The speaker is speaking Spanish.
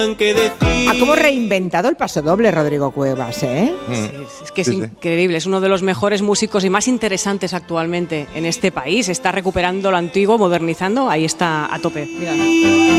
Ha como reinventado el pasodoble Rodrigo Cuevas, ¿eh? Sí, es que es increíble, es uno de los mejores músicos y más interesantes actualmente en este país. Está recuperando lo antiguo, modernizando, ahí está a tope. Mira.